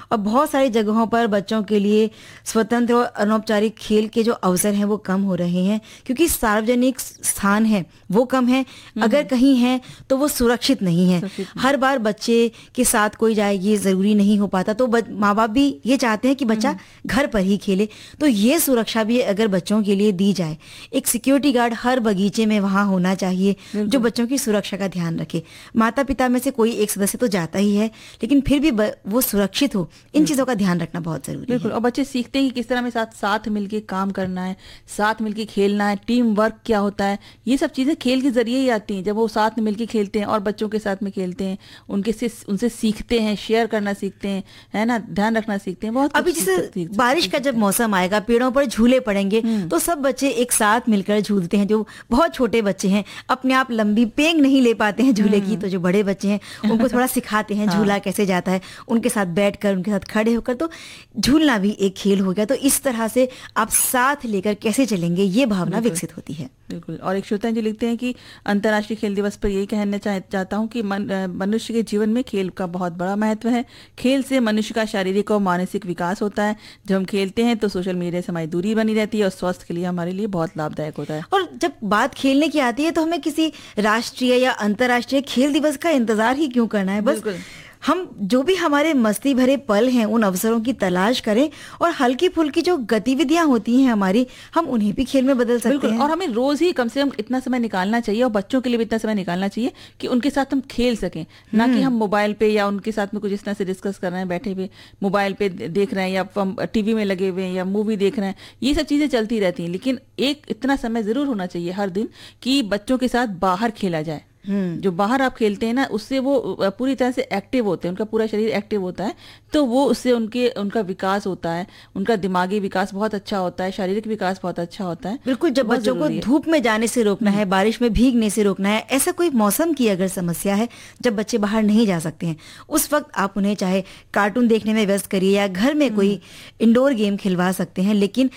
और बहुत सारी जगहों पर बच्चों के लिए स्वतंत्र और अनौपचारिक खेल के जो अवसर हैं वो कम हो रहे हैं, क्योंकि सार्वजनिक स्थान है वो कम है, अगर कहीं है तो वो सुरक्षित नहीं है। हर बार बच्चे के साथ कोई जाए ये जरूरी नहीं हो पाता, तो माँ बाप भी ये चाहते हैं कि बच्चा घर पर ही खेले। तो ये सुरक्षा भी अगर बच्चों के लिए दी जाए, एक सिक्योरिटी गार्ड हर बगीचे में वहां होना चाहिए जो बच्चों की सुरक्षा का ध्यान रखे। माता पिता में से कोई एक सदस्य तो जाता ही है, लेकिन फिर भी वो सुरक्षित हो, इन चीजों का ध्यान रखना बहुत जरूरी है। और बच्चे सीखते हैं कि किस तरह में साथ मिलकर काम करना है, साथ मिलकर खेलना है, टीम वर्क क्या होता है, ये सब चीजें खेल के जरिए ही आती हैं। जब वो साथ में मिलकर खेलते हैं और बच्चों के साथ में खेलते हैं, उनसे सीखते हैं, शेयर करना सीखते हैं, है ना, ध्यान रखना सीखते हैं। बहुत अभी जैसे बारिश का जब मौसम आएगा, पेड़ों पर झूले पड़ेंगे, तो सब बच्चे एक साथ मिलकर झूलते हैं। जो बहुत छोटे बच्चे हैं अपने आप लंबी पेंग नहीं ले पाते हैं झूले की, तो जो बड़े बच्चे हैं उनको थोड़ा सिखाते हैं झूला कैसे जाता है, उनके साथ बैठकर, उनके साथ खड़े होकर, तो झूलना भी एक खेल हो गया। तो इस तरह से आप साथ लेकर कैसे चलेंगे, ये भावना विकसित होती है। बिल्कुल। और एक श्रोता जी लिखते हैं कि अंतर्राष्ट्रीय खेल दिवस पर यही कहना चाहता हूँ कि मनुष्य के जीवन में खेल का बहुत बड़ा महत्व है। खेल से मनुष्य का शारीरिक और मानसिक विकास होता है। जब हम खेलते हैं तो सोशल मीडिया से हमारी दूरी बनी रहती है और स्वास्थ्य के लिए हमारे लिए बहुत लाभदायक होता है। और जब बात खेलने की आती है तो हमें किसी राष्ट्रीय या अंतर्राष्ट्रीय खेल दिवस का इंतजार ही क्यों करना है। बस हम जो भी हमारे मस्ती भरे पल हैं उन अवसरों की तलाश करें, और हल्की फुल्की जो गतिविधियां होती हैं हमारी, हम उन्हें भी खेल में बदल सकते हैं। और हमें रोज ही कम से कम इतना समय निकालना चाहिए, और बच्चों के लिए भी इतना समय निकालना चाहिए कि उनके साथ हम खेल सकें, ना कि हम मोबाइल पे या उनके साथ में कुछ इस तरह से डिस्कस कर रहे हैं, बैठे हुए मोबाइल पे देख रहे हैं या टीवी में लगे हुए हैं या मूवी देख रहे हैं। ये सब चीजें चलती रहती हैं, लेकिन एक इतना समय जरूर होना चाहिए हर दिन कि बच्चों के साथ बाहर खेला जाए। जो बाहर आप खेलते हैं ना, उससे वो पूरी तरह से एक्टिव होते हैं, उनका पूरा शरीर एक्टिव होता है, तो वो उससे उनका विकास होता है, उनका दिमागी विकास बहुत अच्छा होता है, शारीरिक विकास बहुत अच्छा होता है। बिल्कुल। जब बच्चों को धूप में जाने से रोकना है, बारिश में भीगने से रोकना है, ऐसा कोई मौसम की अगर समस्या है जब बच्चे बाहर नहीं जा सकते हैं, उस वक्त आप उन्हें चाहे कार्टून देखने में व्यस्त करिए या घर में कोई इंडोर गेम खिलवा सकते हैं, लेकिन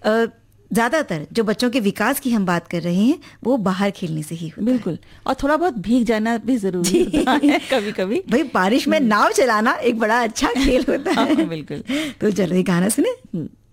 ज्यादातर जो बच्चों के विकास की हम बात कर रहे हैं वो बाहर खेलने से ही होता बिल्कुल है। और थोड़ा बहुत भीग जाना भी जरूरी होता है कभी कभी। भाई बारिश में नाव चलाना एक बड़ा अच्छा खेल होता है। बिल्कुल। तो चलो ये गाना सुने।